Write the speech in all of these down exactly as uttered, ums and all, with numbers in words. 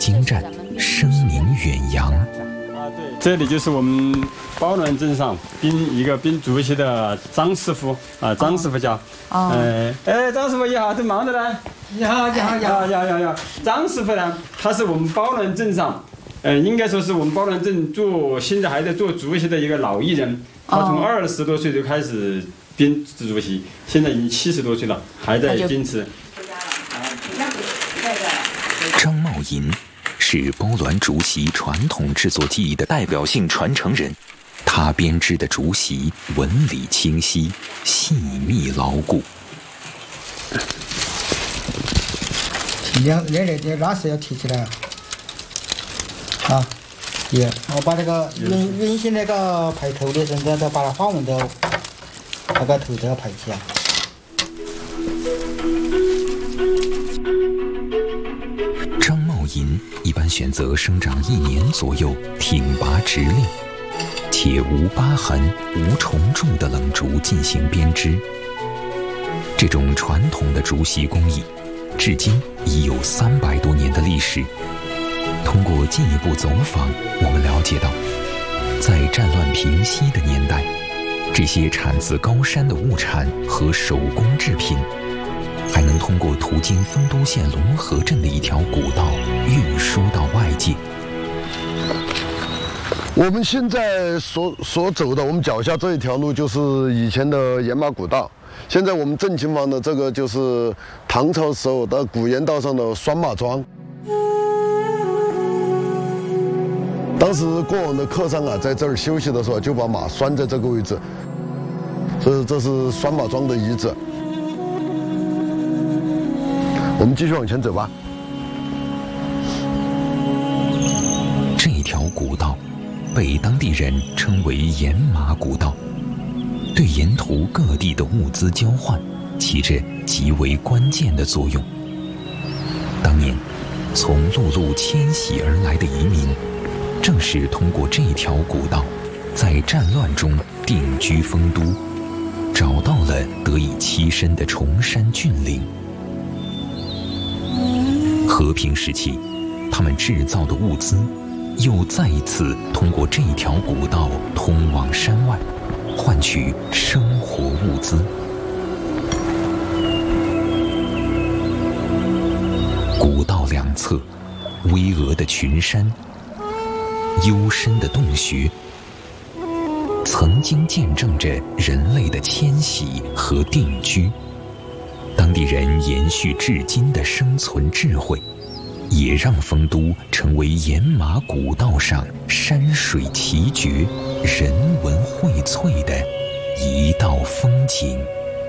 精湛，声名远扬。 啊，对，这里就是我们包滦镇上兵一个兵主席的张师傅啊，张师傅家。哦。哎哎，张师傅你好，正忙着呢。 你好，你好，你好， 你好，你好，你好。张师傅呢，他是我们包滦镇上，呃，应该说是我们包滦镇做现在还在做主席的一个老艺人。他从二十多岁就开始编主席，现在已经七十多岁了，还在坚持。 张茂银是包滦竹席传统制作技艺的代表性传承人，他编织的竹席纹理清晰、细密牢固。 两两两点拉丝要提起来啊！啊，也，我把那个原原先那个排头的时候，都把它花纹的那个头都要排起来。 张茂银一般选择生长一年左右、挺拔直立且无疤痕、无虫蛀的冷竹进行编织。这种传统的竹席工艺，至今已有三百多年的历史。通过进一步走访，我们了解到，在战乱平息的年代，这些产自高山的物产和手工制品，还能通过途经丰都县龙河镇的一条古道运输到外界。 我们现在所所走的，我们脚下这一条路就是以前的盐马古道。现在我们正前方的这个就是唐朝时候的古盐道上的拴马桩。当时过往的客商啊，在这儿休息的时候，就把马拴在这个位置，所以这是拴马桩的遗址。我们继续往前走吧。 这条古道被当地人称为盐马古道，对沿途各地的物资交换起着极为关键的作用。当年从陆路迁徙而来的移民，正是通过这条古道，在战乱中定居丰都，找到了得以栖身的崇山峻岭。和平时期，他们制造的物资又再一次通过这条古道通往山外，换取生活物资。古道两侧，巍峨的群山，幽深的洞穴，曾经见证着人类的迁徙和定居。当地人延续至今的生存智慧，也让丰都成为盐马古道上山水奇绝、人文荟萃的一道风景。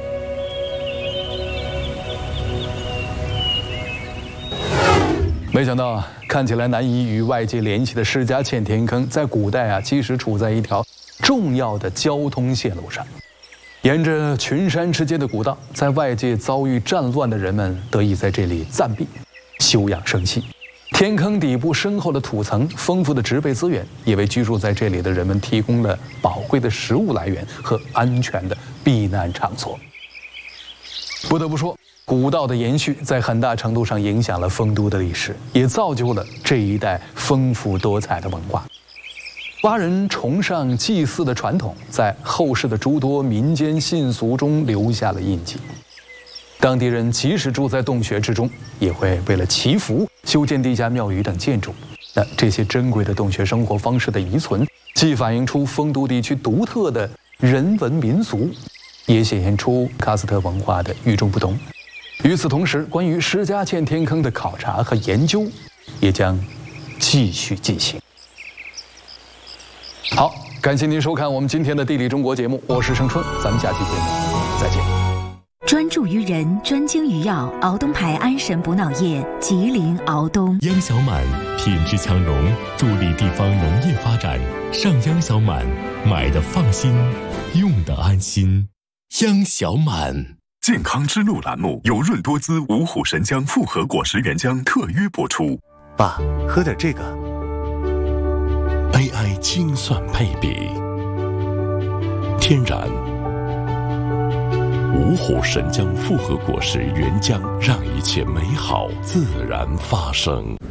没想到啊，看起来难以与外界联系的施家堑天坑，在古代啊，其实处在一条重要的交通线路上。沿着群山之间的古道，在外界遭遇战乱的人们得以在这里暂避，休养生息。天坑底部深厚的土层、丰富的植被资源，也为居住在这里的人们提供了宝贵的食物来源和安全的避难场所。不得不说，古道的延续在很大程度上影响了丰都的历史，也造就了这一带丰富多彩的文化。蛙人崇尚祭祀的传统，在后世的诸多民间信俗中留下了印记。当地人即使住在洞穴之中，也会为了祈福修建地下庙宇等建筑。那这些珍贵的洞穴生活方式的遗存，既反映出丰都地区独特的人文民俗，也显现出喀斯特文化的与众不同。与此同时，关于施家堑天坑的考察和研究也将继续进行。好，感谢您收看我们今天的《地理中国》节目，我是盛春，咱们下期节目再见。 专注于人，专精于药，敖东牌安神补脑液，吉林敖东。 央小满品质强农，助力地方农业发展。上央小满，买的放心，用的安心。央小满。 健康之路栏目由润多滋五虎神姜复合果实原浆特约播出。 爸，喝点这个。 A I 精算配比，天然五虎神姜复合果实原浆，让一切美好自然发生。